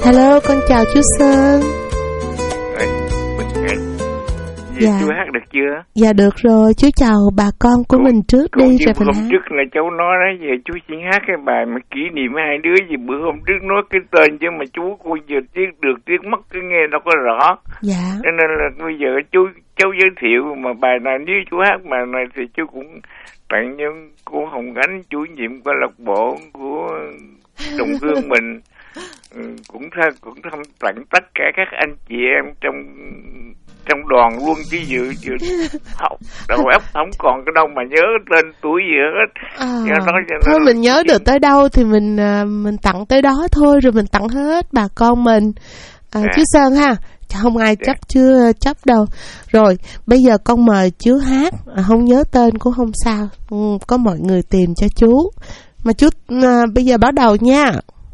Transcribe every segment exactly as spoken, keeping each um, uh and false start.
Hello, con chào chú Sơn. Dạ. Chú hát được chưa? Dạ được rồi, chú chào bà con của Cũng, mình trước đi rồi hôm hát. trước là cháu nói đó, về chú chỉ hát cái bài mà kỷ niệm hai đứa gì bữa hôm trước nói cái tên chứ mà chú cô giờ tiếc được tiếc mất cái nghe đâu có rõ. Dạ. Cho nên là bây giờ chú cháu giới thiệu mà bài nào nếu chú hát bài này thì chú cũng tặng cho cô Hồng Ánh, chủ nhiệm câu lạc bộ của đồng hương mình. Ừ, cũng tha, cũng thăm tặng tất cả các anh chị em trong trong đoàn luôn chứ dự dự học đầu óc không còn cái đâu mà nhớ tên tuổi gì hết. À, đó, thôi mình nhớ được tới đâu thì mình mình tặng tới đó thôi, rồi mình tặng hết bà con mình. À, à. Chú Sơn ha, không ai chấp chưa chấp đâu. Rồi bây giờ con mời chú hát, à, không nhớ tên cũng không sao, ừ, có mọi người tìm cho chú. Mà chú à, bây giờ bắt đầu nha.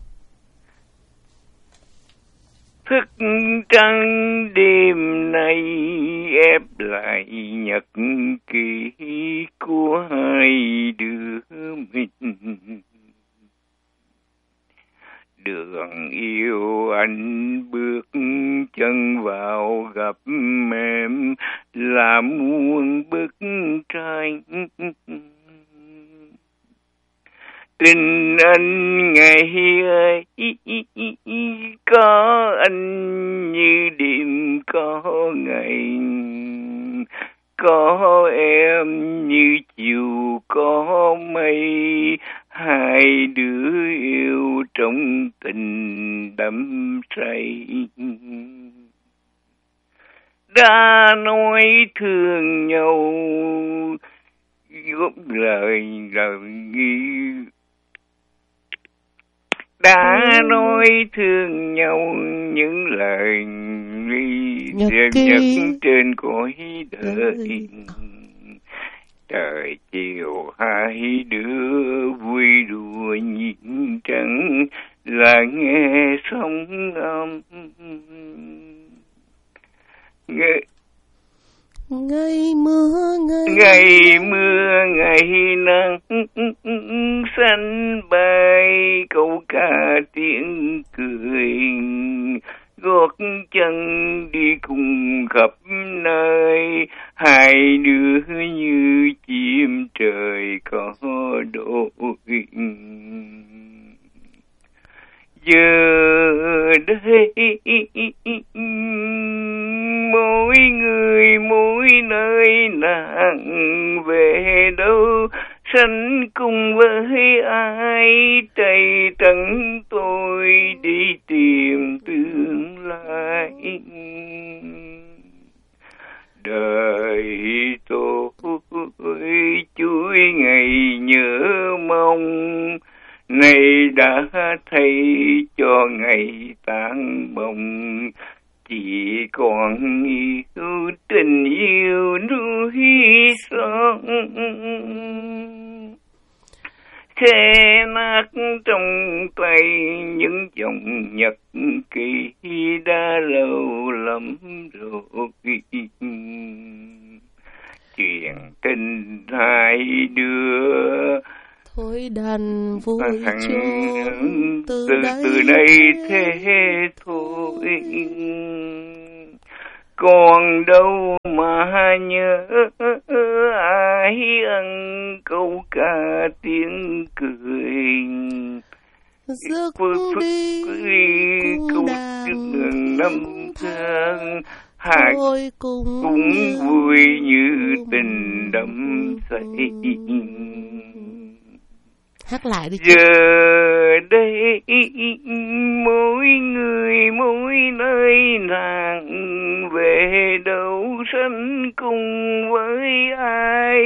Thức trắng đêm nay ép lại nhật ký của hai đứa mình. Đường yêu anh bước chân vào gặp em là muôn bức tranh. Tình anh ngày ấy có anh như đêm có ngày, có em như chiều có mây, hai đứa yêu trong tình đắm say. Đã nói thương nhau góp lời lời đã nói thương nhau những lời nhật, nhật trên cõi đời. Trời chiều hai đứa vui đùa nhìn trăng là nghe sóng âm. Nghe ngày mưa ngày, ngày mưa ngày nắng xanh bay câu ca tiếng cười, gót chân đi cùng khắp nơi, hai đứa như chim trời có đôi. Giờ đây mỗi người mỗi nơi nàng về đâu, sánh cùng với ai tay trắng tôi đi tìm tương lai. Đời tôi chuối ngày nhớ mong, nay đã thay cho ngày tan bồng, chỉ còn yêu tình yêu núi sông. Khẽ nát trong tay những dòng nhật ký đã lâu lắm rồi, chuyện tình hai đứa thôi đành vui chôn từ, từ, đây từ đây thế thôi. Còn đâu mà nhớ ai ân câu ca tiếng cười, giấc đi câu đàn năm tháng hai cũng, cũng vui như tình đắm say. Hát lại đi. Giờ đây mỗi người mỗi nơi nàng về đâu sánh cùng với ai.